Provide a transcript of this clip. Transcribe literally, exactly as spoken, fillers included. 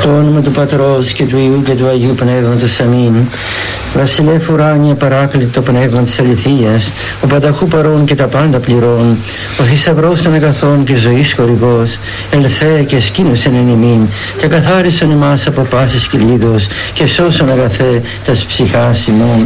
Στο όνομα του Πατρός και του Υιού και του Αγίου Πνεύματος. Αμήν. Βασιλεύ ουράνιε παράκλητο πνεύμα της αληθείας, ο πανταχού παρών και τα πάντα πληρών, ο θησαυρός των αγαθών και ζωής χορηγός, ελθέ και σκήνωσεν εν ημίν, και καθάρισον εμάς από πάσης κυλίδος, και σώσον αγαθέ τας ψυχάς ημών.